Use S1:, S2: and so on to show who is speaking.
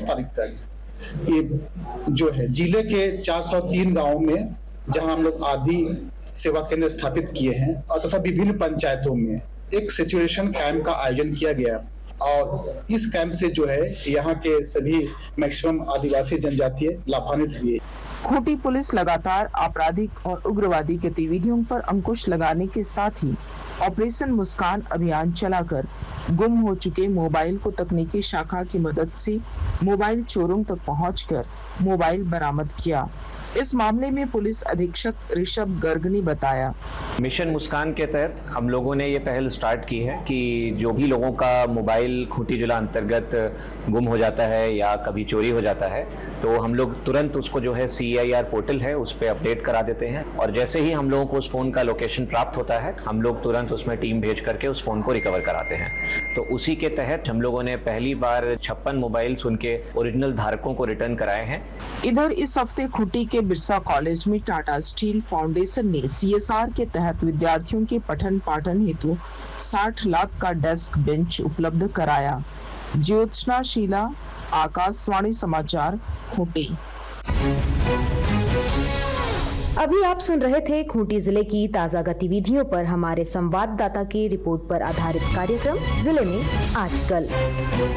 S1: तारीख तक ये जो है जिले के 403 गांवों में जहां हम लोग आदि सेवा केंद्र स्थापित किए हैं और तथा विभिन्न पंचायतों में एक सैचुरेशन कैंप का आयोजन किया गया और इस कैंप से जो है यहाँ के सभी मैक्सिमम आदिवासी जनजातीय लाभान्वित हुए।
S2: खूंटी पुलिस लगातार आपराधिक और उग्रवादी गतिविधियों पर अंकुश लगाने के साथ ही ऑपरेशन मुस्कान अभियान चलाकर गुम हो चुके मोबाइल को तकनीकी शाखा की मदद से मोबाइल चोरों तक पहुंचकर मोबाइल बरामद किया। इस मामले में पुलिस अधीक्षक ऋषभ गर्ग ने बताया,
S3: मिशन मुस्कान के तहत हम लोगों ने ये पहल स्टार्ट की है कि जो भी लोगों का मोबाइल खूंटी जिला अंतर्गत गुम हो जाता है या कभी चोरी हो जाता है तो हम लोग तुरंत उसको जो है CIR पोर्टल है उस पर अपडेट करा देते हैं और जैसे ही हम लोगों को उस फोन का लोकेशन प्राप्त होता है हम लोग तुरंत उसमें टीम भेज करके उस फोन को रिकवर कराते हैं। तो उसी के तहत हम लोगों ने पहली बार 56 मोबाइल उनके ओरिजिनल धारकों को रिटर्न कराए हैं।
S2: इधर इस हफ्ते खूंटी के बिरसा कॉलेज में टाटा स्टील फाउंडेशन ने CSR के तहत विद्यार्थियों के पठन पाठन हेतु 60 लाख का डेस्क बेंच उपलब्ध कराया। ज्योत्सना शीला, आकाशवाणी समाचार, खूंटी।
S4: अभी आप सुन रहे थे खूंटी जिले की ताजा गतिविधियों पर हमारे संवाददाता की रिपोर्ट पर आधारित कार्यक्रम जिले में आजकल।